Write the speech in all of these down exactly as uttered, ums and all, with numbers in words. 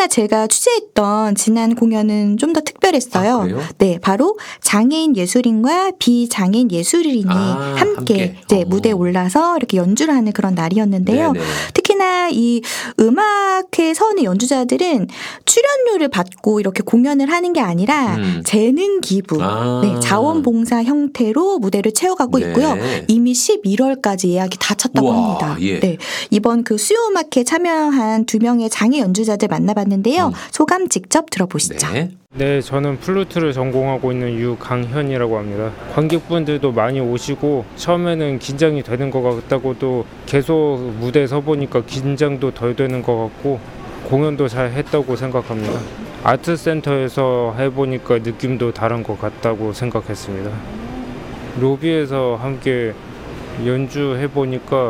특히나 제가 취재했던 지난 공연은 좀 더 특별했어요. 아, 그래요? 네, 바로 장애인 예술인과 비장애인 예술인이 아, 함께, 함께. 이제 어. 무대에 올라서 이렇게 연주를 하는 그런 날이었는데요. 네네. 특히나 이 음악회 서는 연주자들은 출연료를 받고 이렇게 공연을 하는 게 아니라 음. 재능 기부, 아. 네, 자원봉사 형태로 무대를 채워가고 네. 있고요. 이미 십일월까지 예약이 다 찼다고 우와, 합니다. 예. 네, 이번 그 수요음악회 참여한 두 명의 장애 연주자들 만나봤는데요. 음. 소감 직접 들어보시죠. 네. 네, 저는 플루트를 전공하고 있는 유강현이라고 합니다. 관객분들도 많이 오시고 처음에는 긴장이 되는 것 같다고도 계속 무대에 서 보니까 긴장도 덜 되는 것 같고 공연도 잘 했다고 생각합니다. 아트센터에서 해보니까 느낌도 다른 것 같다고 생각했습니다. 로비에서 함께 연주해보니까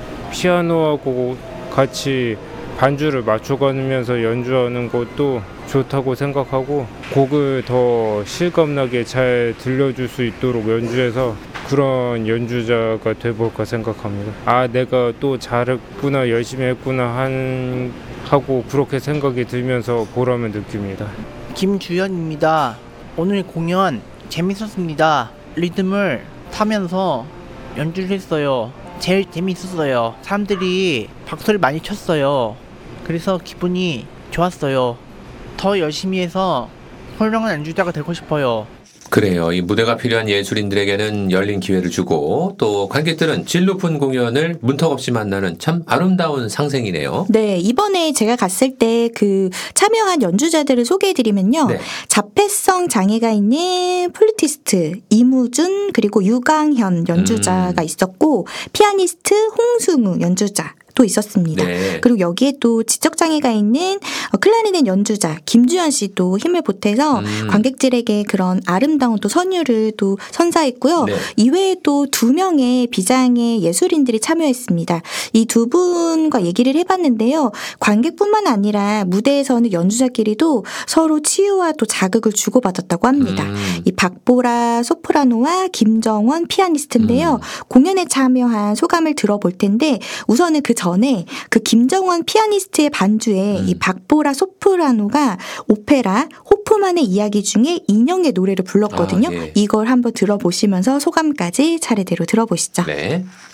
피아노하고 같이 반주를 맞춰가면서 연주하는 것도 좋다고 생각하고 곡을 더 실감나게 잘 들려줄 수 있도록 연주해서 그런 연주자가 돼볼까 생각합니다. 아, 내가 또 잘했구나, 열심히 했구나 한, 하고 그렇게 생각이 들면서 보람을 느낍니다. 김주현입니다. 오늘 공연 재밌었습니다. 리듬을 타면서 연주를 했어요. 제일 재밌었어요. 사람들이 박수를 많이 쳤어요. 그래서 기분이 좋았어요. 더 열심히 해서 훌륭한 연주자가 되고 싶어요. 그래요. 이 무대가 필요한 예술인들에게는 열린 기회를 주고 또 관객들은 질 높은 공연을 문턱없이 만나는 참 아름다운 상생이네요. 네, 이번에 제가 갔을 때 그 참여한 연주자들을 소개해드리면요. 네. 자폐성 장애가 있는 플루티스트 이무준 그리고 유강현 연주자가 음. 있었고 피아니스트 홍승우 연주자 또 있었습니다. 네. 그리고 여기에 또 지적장애가 있는 클라리넷 연주자 김주현 씨도 힘을 보태서 음. 관객들에게 그런 아름다운 또 선율을 또 선사했고요. 네. 이외에 또 두 명의 비장애 예술인들이 참여했습니다. 이 두 분과 얘기를 해봤는데요. 관객뿐만 아니라 무대에서는 연주자끼리도 서로 치유와 또 자극을 주고받았다고 합니다. 음. 이 박보라 소프라노와 김정원 피아니스트인데요. 음. 공연에 참여한 소감을 들어볼 텐데 우선은 그 전에 그 김정원 피아니스트의 반주에 음. 이 박보라 소프라노가 오페라 호프만의 이야기 중에 인형의 노래를 불렀거든요. 아, 예. 이걸 한번 들어보시면서 소감까지 차례대로 들어보시죠. 네.